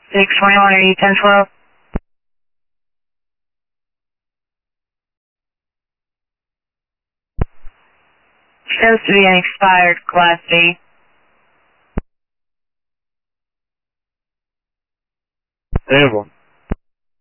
621, are you 1012? Shows to be an expired Class B. Everyone.